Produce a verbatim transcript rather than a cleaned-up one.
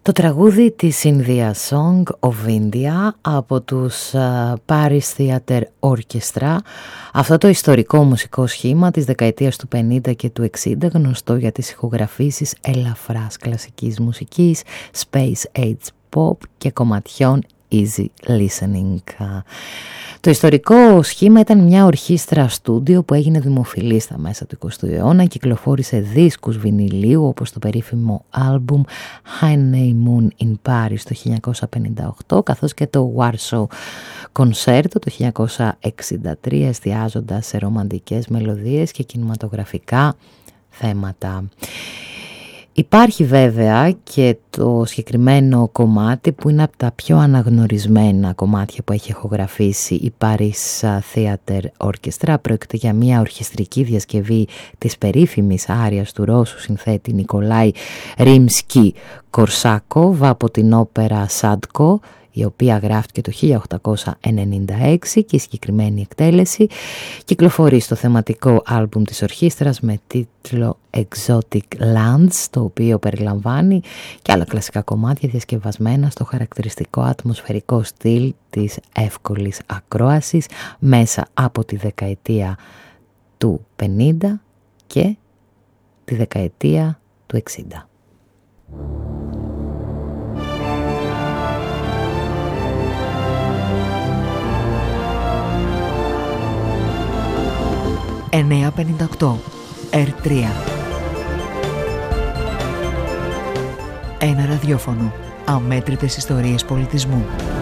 Το τραγούδι της India Song of India από τους uh, Paris Theatre Orchestra, αυτό το ιστορικό μουσικό σχήμα της δεκαετίας του πενήντα και του εξήντα, γνωστό για τις ηχογραφήσεις ελαφράς κλασικής μουσικής, space age pop και κομματιών easy listening. Το ιστορικό σχήμα ήταν μια ορχήστρα στούντιο που έγινε δημοφιλή στα μέσα του εικοστού αιώνα, κυκλοφόρησε δίσκους βινιλίου όπως το περίφημο άλμπουμ Honeymoon in Paris το χίλια εννιακόσια πενήντα οκτώ, καθώς και το Warsaw Concerto το χίλια εννιακόσια εξήντα τρία, εστιάζοντας σε ρομαντικές μελωδίες και κινηματογραφικά θέματα. Υπάρχει βέβαια και το συγκεκριμένο κομμάτι που είναι από τα πιο αναγνωρισμένα κομμάτια που έχει ηχογραφήσει η Paris Theatre Orchestra. Πρόκειται για μια ορχιστρική διασκευή της περίφημης άριας του Ρώσου συνθέτη Νικολάη Ρίμσκι-Κορσάκοβ από την όπερα Σάντκο, η οποία γράφτηκε το χίλια οκτακόσια ενενήντα έξι και η συγκεκριμένη εκτέλεση κυκλοφορεί στο θεματικό άλμπουμ της ορχήστρας με τίτλο Exotic Lands, το οποίο περιλαμβάνει και άλλα κλασικά κομμάτια διασκευασμένα στο χαρακτηριστικό ατμοσφαιρικό στυλ της εύκολης ακρόασης μέσα από τη δεκαετία του πενήντα και τη δεκαετία του εξήντα. εννιακόσια πενήντα οκτώ ερ τρία. Ένα ραδιόφωνο. Αμέτρητες ιστορίες πολιτισμού.